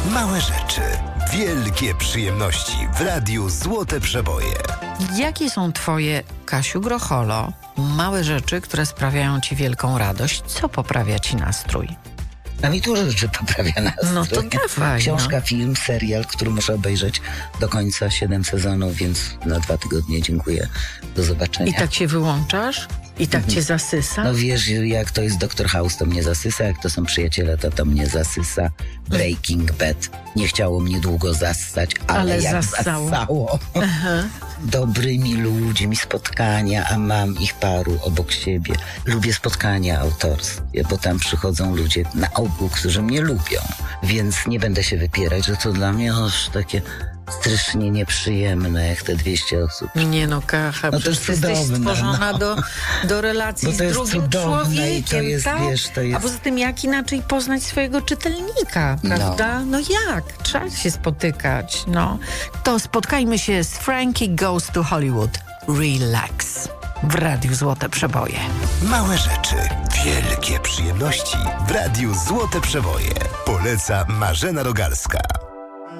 Małe rzeczy, wielkie przyjemności w Radiu Złote Przeboje. Jakie są twoje, Kasiu Grocholo, małe rzeczy, które sprawiają ci wielką radość? Co poprawia ci nastrój? A mi dużo rzeczy poprawia nastrój. No to dawaj. Książka, film, serial, który muszę obejrzeć do końca, 7 sezonów, więc na 2 tygodnie dziękuję. Do zobaczenia. I tak się wyłączasz? I tak cię zasysa? No wiesz, jak to jest Dr. House, to mnie zasysa, jak to są przyjaciele, to mnie zasysa. Breaking Bad. Nie chciało mnie długo zassać, ale jak zassało. Dobrymi ludźmi spotkania, a mam ich paru obok siebie. Lubię spotkania autorskie, bo tam przychodzą ludzie na ogół, którzy mnie lubią. Więc nie będę się wypierać, że to dla mnie takie strasznie nieprzyjemne, jak te 200 osób. Nie no, Kacha, No przecież ty jesteś stworzona do relacji z drugim człowiekiem, to jest, tak? Wiesz, to jest... A poza tym jak inaczej poznać swojego czytelnika, prawda? No jak? Trzeba się spotykać, no. To spotkajmy się z Frankie Goes to Hollywood. Relax. W Radiu Złote Przeboje. Małe rzeczy, wielkie przyjemności w Radiu Złote Przeboje. Poleca Marzena Rogalska.